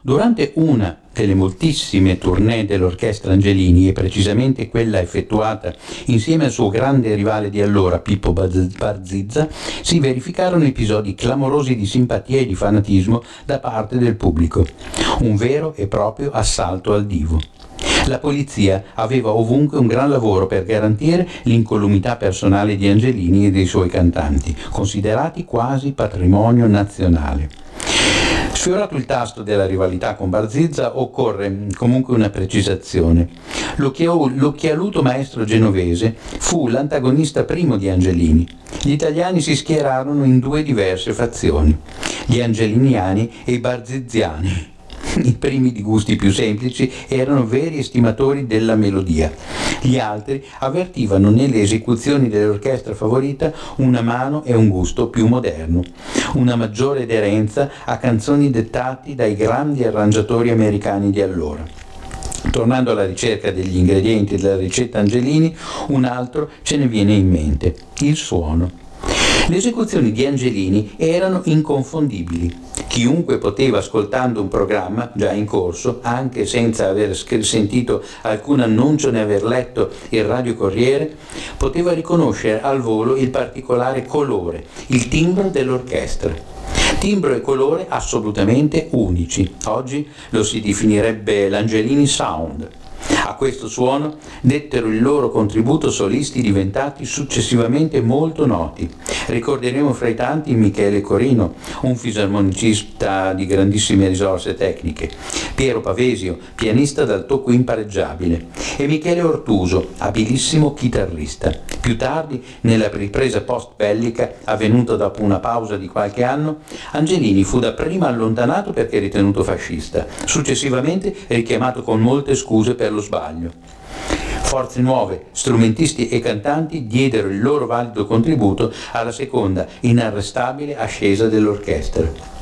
Durante una delle moltissime tournée dell'orchestra Angelini, e precisamente quella effettuata insieme al suo grande rivale di allora, Pippo Barzizza, si verificarono episodi clamorosi di simpatia e di fanatismo da parte del pubblico. Un vero e proprio assalto al divo. La polizia aveva ovunque un gran lavoro per garantire l'incolumità personale di Angelini e dei suoi cantanti, considerati quasi patrimonio nazionale. Sfiorato il tasto della rivalità con Barzizza, occorre comunque una precisazione. L'occhialuto maestro genovese fu l'antagonista primo di Angelini. Gli italiani si schierarono in due diverse fazioni, gli angeliniani e i barziziani. I primi, di gusti più semplici, erano veri estimatori della melodia. Gli altri avvertivano nelle esecuzioni dell'orchestra favorita una mano e un gusto più moderno, una maggiore aderenza a canzoni dettate dai grandi arrangiatori americani di allora. Tornando alla ricerca degli ingredienti della ricetta Angelini, un altro ce ne viene in mente: il suono. Le esecuzioni di Angelini erano inconfondibili. Chiunque poteva, ascoltando un programma già in corso, anche senza aver sentito alcun annuncio né aver letto il radiocorriere, poteva riconoscere al volo il particolare colore, il timbro dell'orchestra. Timbro e colore assolutamente unici. Oggi lo si definirebbe l'Angelini Sound. A questo suono dettero il loro contributo solisti diventati successivamente molto noti. Ricorderemo fra i tanti Michele Corino, un fisarmonicista di grandissime risorse tecniche, Piero Pavesio, pianista dal tocco impareggiabile, e Michele Ortuso, abilissimo chitarrista. Più tardi, nella ripresa post-bellica, avvenuta dopo una pausa di qualche anno, Angelini fu dapprima allontanato perché ritenuto fascista, successivamente richiamato con molte scuse per lo sbaglio. Forze nuove, strumentisti e cantanti diedero il loro valido contributo alla seconda inarrestabile ascesa dell'orchestra.